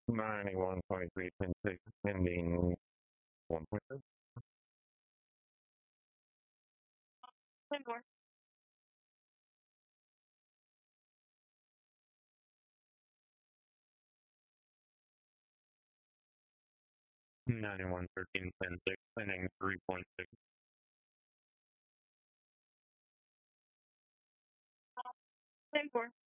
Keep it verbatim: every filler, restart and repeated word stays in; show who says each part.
Speaker 1: ninety-one point three, pin six, pending one point two. Ten more. ninety-one thirteen, pin six, pending three point six. Ten four.